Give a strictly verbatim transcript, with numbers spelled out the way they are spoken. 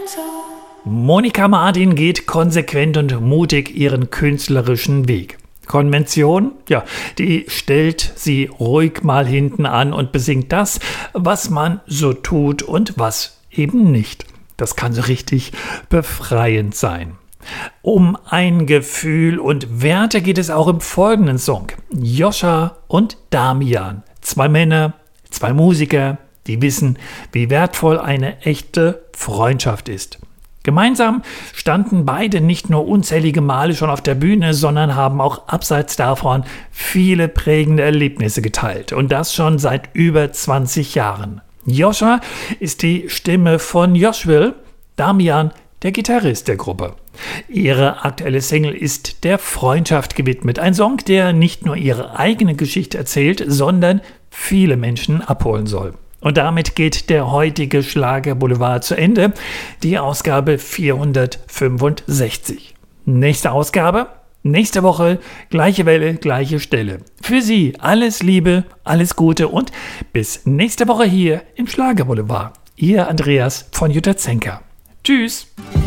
Monika Martin geht konsequent und mutig ihren künstlerischen Weg. Konvention, ja, die stellt sie ruhig mal hinten an und besingt das, was man so tut und was eben nicht. Das kann so richtig befreiend sein. Um ein Gefühl und Werte geht es auch im folgenden Song. Joscha und Damian, zwei Männer, zwei Musiker, die wissen, wie wertvoll eine echte Freundschaft ist. Gemeinsam standen beide nicht nur unzählige Male schon auf der Bühne, sondern haben auch abseits davon viele prägende Erlebnisse geteilt. Und das schon seit über zwanzig Jahren. Joscha ist die Stimme von Joshville, Damian der Gitarrist der Gruppe. Ihre aktuelle Single ist der Freundschaft gewidmet. Ein Song, der nicht nur ihre eigene Geschichte erzählt, sondern viele Menschen abholen soll. Und damit geht der heutige Schlagerboulevard zu Ende, die Ausgabe vierhundertfünfundsechzig. Nächste Ausgabe, nächste Woche, gleiche Welle, gleiche Stelle. Für Sie alles Liebe, alles Gute und bis nächste Woche hier im Schlagerboulevard. Ihr Andreas von Jutta Zenker. Tschüss!